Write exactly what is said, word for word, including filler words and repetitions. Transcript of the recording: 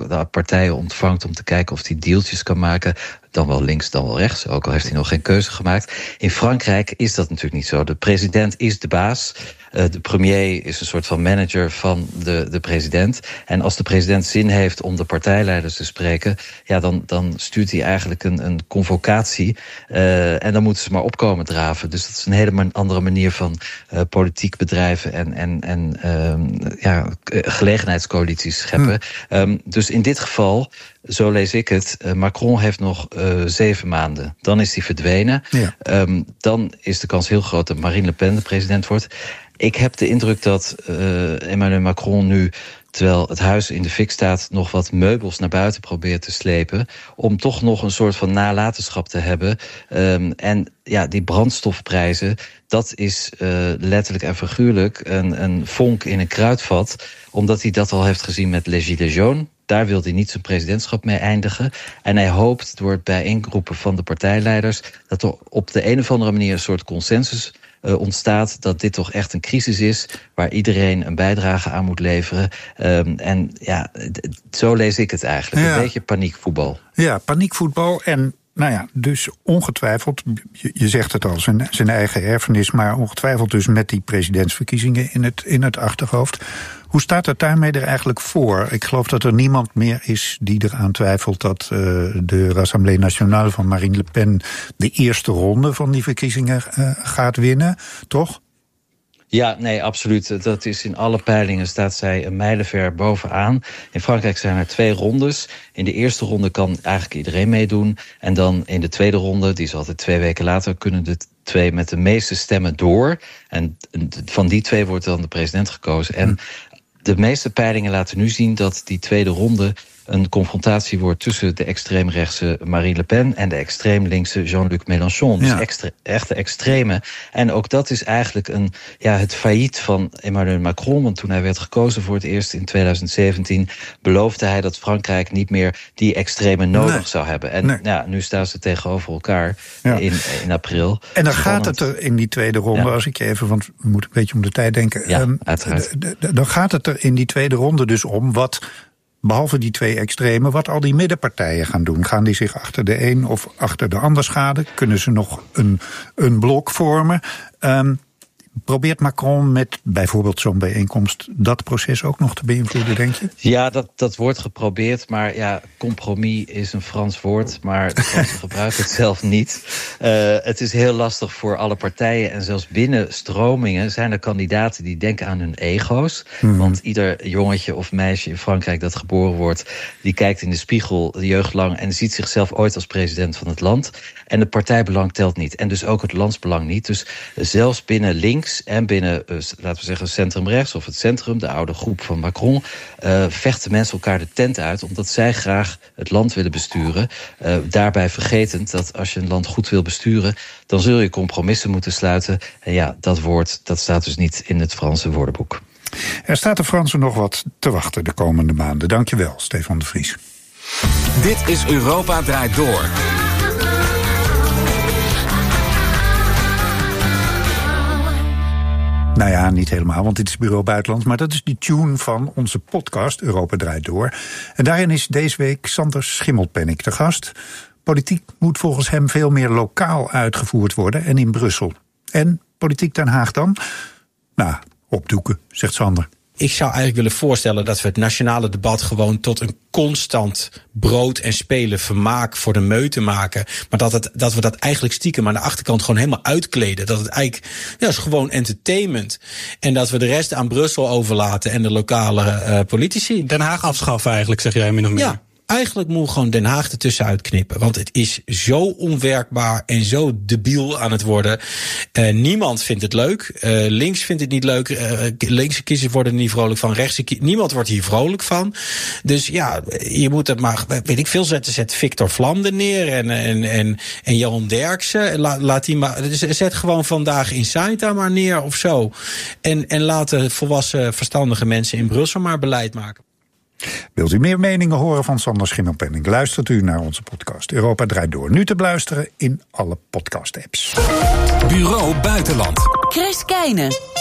de partijen ontvangt om te kijken of hij deeltjes kan maken. Dan wel links, dan wel rechts, ook al heeft hij nog geen keuze gemaakt. In Frankrijk is dat natuurlijk niet zo. De president is de baas. Uh, de premier is een soort van manager van de, de president. En als de president zin heeft om de partijleiders te spreken, ja, dan, dan stuurt hij eigenlijk een, een convocatie. Uh, en dan moeten ze maar opkomen draven. Dus dat is een hele man, andere manier van uh, politiek bedrijven en, en, en um, ja, gelegenheidscoalities scheppen. Hmm. Um, dus in dit geval, zo lees ik het, uh, Macron heeft nog uh, zeven maanden. Dan is hij verdwenen. Ja. Um, dan is de kans heel groot dat Marine Le Pen de president wordt. Ik heb de indruk dat uh, Emmanuel Macron nu, terwijl het huis in de fik staat, nog wat meubels naar buiten probeert te slepen, om toch nog een soort van nalatenschap te hebben. Um, en ja, die brandstofprijzen, dat is uh, letterlijk en figuurlijk een, een vonk in een kruidvat, omdat hij dat al heeft gezien met Les Gilets jaunes. Daar wil hij niet zijn presidentschap mee eindigen. En hij hoopt door het bijeenroepen van de partijleiders dat er op de een of andere manier een soort consensus Uh, ontstaat dat dit toch echt een crisis is waar iedereen een bijdrage aan moet leveren. Um, en ja, d- zo lees ik het eigenlijk. Ja. Een beetje paniekvoetbal. Ja, paniekvoetbal en nou ja, dus ongetwijfeld, je, je zegt het al, zijn, zijn eigen erfenis, maar ongetwijfeld dus met die presidentsverkiezingen in het, in het achterhoofd. Hoe staat het daarmee er eigenlijk voor? Ik geloof dat er niemand meer is die eraan twijfelt dat uh, de Rassemblee Nationale van Marine Le Pen de eerste ronde van die verkiezingen uh, gaat winnen, toch? Ja, nee, absoluut. Dat is in alle peilingen staat zij een mijlenver bovenaan. In Frankrijk zijn er twee rondes. In de eerste ronde kan eigenlijk iedereen meedoen. En dan in de tweede ronde, die is altijd twee weken later, kunnen de twee met de meeste stemmen door. En van die twee wordt dan de president gekozen. En de meeste peilingen laten nu zien dat die tweede ronde een confrontatie wordt tussen de extreemrechtse Marine Le Pen en de extreemlinkse Jean-Luc Mélenchon. Dus ja. extre- echte extreme. En ook dat is eigenlijk een, ja, het failliet van Emmanuel Macron. Want toen hij werd gekozen voor het eerst in twintig zeventien... beloofde hij dat Frankrijk niet meer die extreme nodig nee. zou hebben. En nee. ja, nu staan ze tegenover elkaar ja. in, in april. En dan Spannend. gaat het er in die tweede ronde, ja. als ik je even, want we moeten een beetje om de tijd denken. Ja, um, uiteraard. D- d- dan gaat het er in die tweede ronde dus om wat, behalve die twee extremen, wat al die middenpartijen gaan doen. Gaan die zich achter de een of achter de ander schaden? Kunnen ze nog een, een blok vormen? Um, Probeert Macron met bijvoorbeeld zo'n bijeenkomst dat proces ook nog te beïnvloeden, denk je? Ja, dat, dat wordt geprobeerd, maar ja, compromis is een Frans woord, maar de Fransen gebruiken het zelf niet. Uh, het is heel lastig voor alle partijen en zelfs binnen stromingen zijn er kandidaten die denken aan hun ego's. Hmm. Want ieder jongetje of meisje in Frankrijk dat geboren wordt, die kijkt in de spiegel de jeugd lang en ziet zichzelf ooit als president van het land. En het partijbelang telt niet. En dus ook het landsbelang niet. Dus zelfs binnen links en binnen, uh, laten we zeggen, centrumrechts of het centrum, de oude groep van Macron, uh, vechten mensen elkaar de tent uit, omdat zij graag het land willen besturen. Uh, daarbij vergetend dat als je een land goed wil besturen, dan zul je compromissen moeten sluiten. En ja, dat woord, dat staat dus niet in het Franse woordenboek. Er staat de Fransen nog wat te wachten de komende maanden. Dankjewel, Stefan de Vries. Dit is Europa Draait Door. Nou ja, niet helemaal, want dit is Bureau Buitenland, maar dat is die tune van onze podcast Europa Draait Door. En daarin is deze week Sander Schimmelpenninck te gast. Politiek moet volgens hem veel meer lokaal uitgevoerd worden en in Brussel. En politiek Den Haag dan? Nou, opdoeken, zegt Sander. Ik zou eigenlijk willen voorstellen dat we het nationale debat gewoon tot een constant brood en spelen vermaak voor de meute maken. Maar dat, het, dat we dat eigenlijk stiekem aan de achterkant gewoon helemaal uitkleden. Dat het eigenlijk, ja, is gewoon entertainment. En dat we de rest aan Brussel overlaten en de lokale uh, politici. Den Haag afschaffen eigenlijk, zeg jij min of meer. Ja. Eigenlijk moet gewoon Den Haag ertussenuit knippen. Want het is zo onwerkbaar en zo debiel aan het worden. Uh, niemand vindt het leuk. Uh, links vindt het niet leuk. Uh, linkse kiezers worden er niet vrolijk van. Rechtse kiezers, niemand wordt hier vrolijk van. Dus ja, je moet het maar, weet ik veel, zetten. Zet Victor Vlamde neer en, en, en, en Johan Derksen. La, laat die maar, zet gewoon vandaag Inside daar maar neer of zo. En, en laat de volwassen, verstandige mensen in Brussel maar beleid maken. Wilt u meer meningen horen van Sander Schimmelpenninck? Luistert u naar onze podcast Europa Draait Door. Nu te beluisteren in alle podcast-apps. Bureau Buitenland. Chris Keijnen.